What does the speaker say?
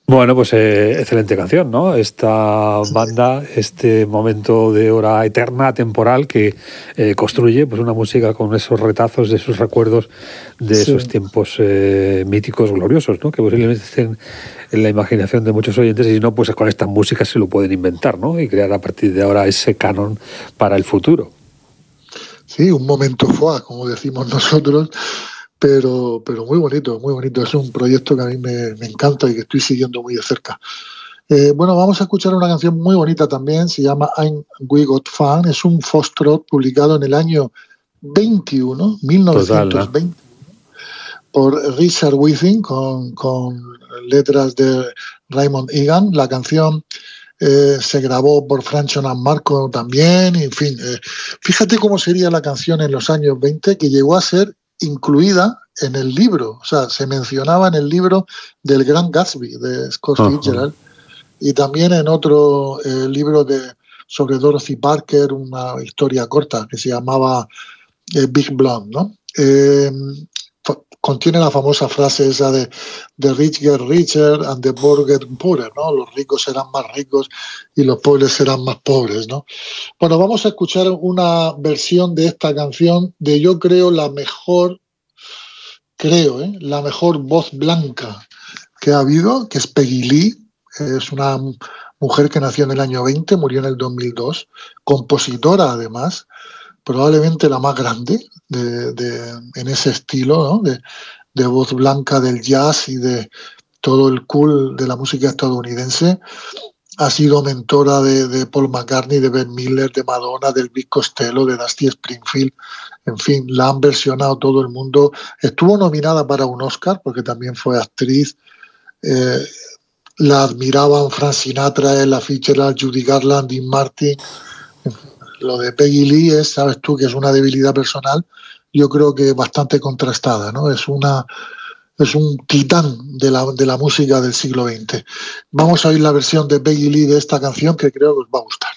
Bueno, pues excelente canción, ¿no? Esta banda, este momento de hora eterna, temporal, que construye pues una música con esos retazos de esos recuerdos de Sí. esos tiempos míticos, gloriosos, ¿no? Que posiblemente estén en la imaginación de muchos oyentes, y si no, pues con esta música se lo pueden inventar, ¿no? Y crear a partir de ahora ese canon para el futuro. Sí, un momento fue, como decimos nosotros, pero muy bonito, muy bonito. Es un proyecto que a mí me encanta y que estoy siguiendo muy de cerca. Bueno, vamos a escuchar una canción muy bonita también, se llama I'm We Got Fun, es un foxtrot publicado en el año 21, Total, ¿no? 1920, por Richard Within, con letras de Raymond Egan. La canción se grabó por Francho Marco también, en fin. Fíjate cómo sería la canción en los años 20, que llegó a ser incluida en el libro, o sea, se mencionaba en el libro del Gran Gatsby de Scott Fitzgerald, y también en otro libro sobre Dorothy Parker, una historia corta que se llamaba Big Blonde, ¿no? Contiene la famosa frase esa de The rich get richer and the poor get poorer, ¿no? Los ricos serán más ricos y los pobres serán más pobres, ¿no? Bueno, vamos a escuchar una versión de esta canción de, yo creo, la mejor voz blanca que ha habido, que es Peggy Lee. Es una mujer que nació en el año 20, murió en el 2002, compositora además, probablemente la más grande en ese estilo, ¿no? de voz blanca del jazz y de todo el cool de la música estadounidense. Ha sido mentora de Paul McCartney, de Ben Miller, de Madonna, de Elvis Costello, de Dusty Springfield. En fin, la han versionado todo el mundo. Estuvo nominada para un Oscar porque también fue actriz. La admiraban Frank Sinatra, Ella Fitzgerald, Judy Garland, Dean Martin. Lo de Peggy Lee sabes tú, que es una debilidad personal, yo creo que bastante contrastada, ¿no? Es un titán de la música del siglo XX. Vamos a oír la versión de Peggy Lee de esta canción, que creo que os va a gustar.